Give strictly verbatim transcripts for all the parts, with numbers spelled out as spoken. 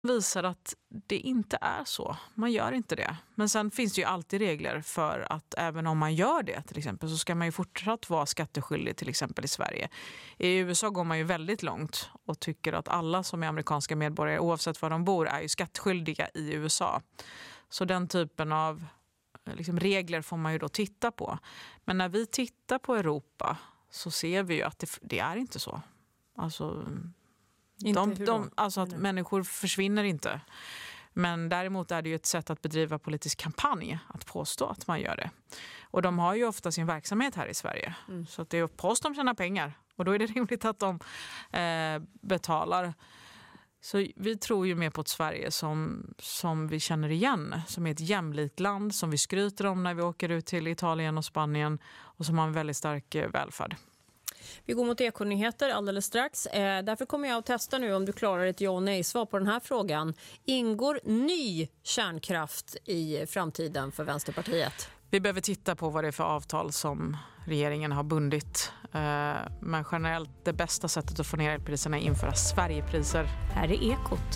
visar att det inte är så. Man gör inte det. Men sen finns det ju alltid regler för att även om man gör det till exempel så ska man ju fortsatt vara skatteskyldig till exempel i Sverige. I U S A går man ju väldigt långt och tycker att alla som är amerikanska medborgare oavsett var de bor är ju skattskyldiga i U S A. Så den typen av liksom, regler får man ju då titta på. Men när vi tittar på Europa så ser vi ju att det, det är inte så. Alltså... De, de, alltså att människor försvinner inte. Men däremot är det ju ett sätt att bedriva politisk kampanj att påstå att man gör det. Och de har ju ofta sin verksamhet här i Sverige. Mm. Så att det är på oss de tjänar pengar. Och då är det rimligt att de eh, betalar. Så vi tror ju mer på ett Sverige som, som vi känner igen. Som är ett jämlikt land som vi skryter om när vi åker ut till Italien och Spanien. Och som har en väldigt stark eh, välfärd. Vi går mot ekonyheter alldeles strax. Eh, därför kommer jag att testa nu om du klarar ett ja och nej-svar på den här frågan. Ingår ny kärnkraft i framtiden för Vänsterpartiet? Vi behöver titta på vad det är för avtal som regeringen har bundit. Eh, men generellt det bästa sättet att få ner elpriserna är att införa Sverigepriser. Här är Ekot.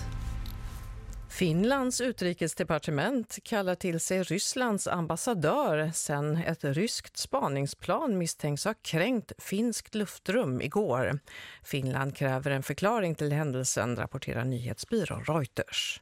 Finlands utrikesdepartement kallar till sig Rysslands ambassadör sen ett ryskt spaningsplan misstänks ha kränkt finskt luftrum igår. Finland kräver en förklaring till händelsen, rapporterar nyhetsbyrån Reuters.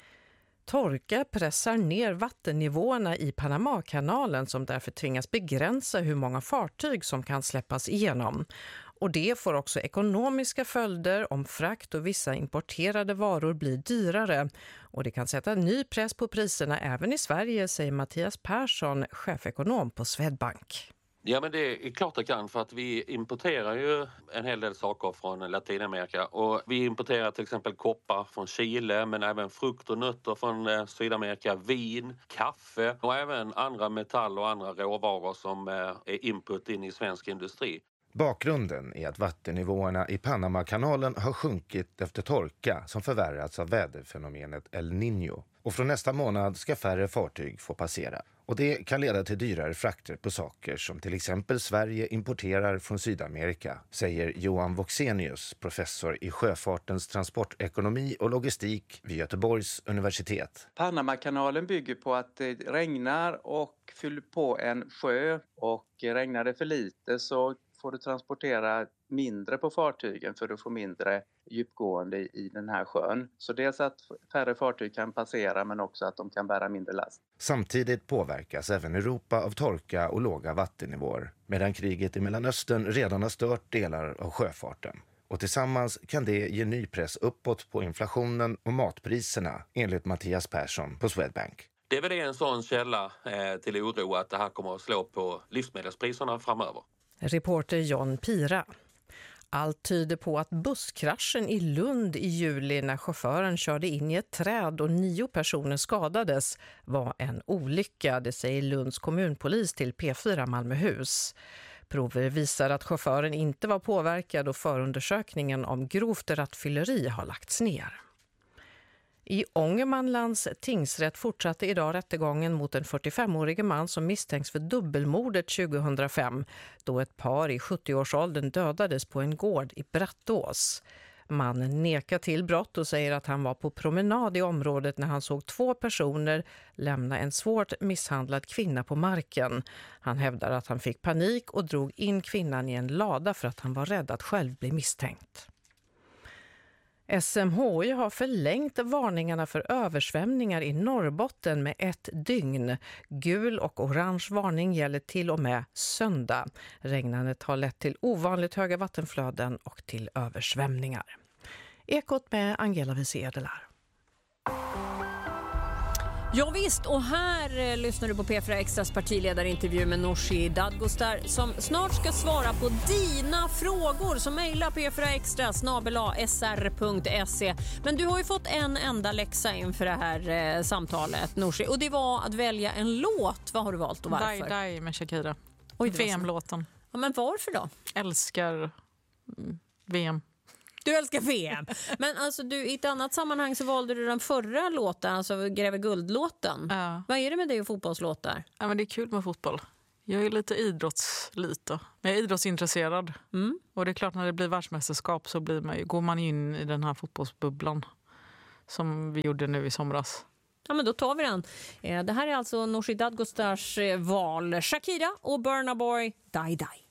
Torka pressar ner vattennivåerna i Panamakanalen som därför tvingas begränsa hur många fartyg som kan släppas igenom. Och det får också ekonomiska följder om frakt och vissa importerade varor blir dyrare. Och det kan sätta ny press på priserna även i Sverige, säger Mattias Persson, chefekonom på Swedbank. Ja, men det är klart det kan, för att vi importerar ju en hel del saker från Latinamerika och vi importerar till exempel koppar från Chile men även frukt och nötter från Sydamerika, vin, kaffe och även andra metall och andra råvaror som är input in i svensk industri. Bakgrunden är att vattennivåerna i Panamakanalen har sjunkit efter torka som förvärrats av väderfenomenet El Niño. Och från nästa månad ska färre fartyg få passera. Och det kan leda till dyrare frakter på saker som till exempel Sverige importerar från Sydamerika, säger Johan Voxenius, professor i sjöfartens transportekonomi och logistik vid Göteborgs universitet. Panamakanalen bygger på att det regnar och fyller på en sjö, och regnar det för lite så får du transportera mindre på fartygen för att få mindre djupgående i den här sjön. Så dels att färre fartyg kan passera men också att de kan bära mindre last. Samtidigt påverkas även Europa av torka och låga vattennivåer, medan kriget i Mellanöstern redan har stört delar av sjöfarten. Och tillsammans kan det ge ny press uppåt på inflationen och matpriserna, enligt Mattias Persson på Swedbank. Det är väl en sån källa eh, till oro att det här kommer att slå på livsmedelspriserna framöver. Reporter John Pira. Allt tyder på att busskraschen i Lund i juli när chauffören körde in i ett träd och nio personer skadades var en olycka, det säger Lunds kommunpolis till P fyra Malmöhus. Prover visar att chauffören inte var påverkad och förundersökningen om grovt rattfylleri har lagts ner. I Ångermanlands tingsrätt fortsatte idag rättegången mot en fyrtiofemårig man som misstänks för dubbelmordet tjugohundrafem, då ett par i sjuttioårsåldern dödades på en gård i Brattås. Mannen nekar till brott och säger att han var på promenad i området när han såg två personer lämna en svårt misshandlad kvinna på marken. Han hävdar att han fick panik och drog in kvinnan i en lada för att han var rädd att själv bli misstänkt. S M H I har förlängt varningarna för översvämningar i Norrbotten med ett dygn. Gul och orange varning gäller till och med söndag. Regnandet har lett till ovanligt höga vattenflöden och till översvämningar. Ekot med Angela Wiesedelar. Ja visst, och här eh, lyssnar du på P fyra Extras partiledarintervju med Nooshi Dadgostar som snart ska svara på dina frågor. Så mejla p fyra extra snabel-a s r punkt se. Men du har ju fått en enda läxa inför det här eh, samtalet, Nooshi, och det var att välja en låt. Vad har du valt och varför? Die Die med Shakira. Oj, V M-låten. Ja, men varför då? Älskar V M. Du älskar V M. Men alltså du, i ett annat sammanhang så valde du den förra låten, alltså Gräver guld-låten. Ja. Vad är det med dig och fotbollslåtar? Ja, men det är kul med fotboll. Jag är lite idrottslite. Men jag är idrottsintresserad. Mm. Och det är klart när det blir världsmästerskap så blir man, går man in i den här fotbollsbubblan. som vi gjorde nu i somras. Ja, men då tar vi den. Det här är alltså Nooshi Dadgostars val. Shakira och Burna Boy, Die Die.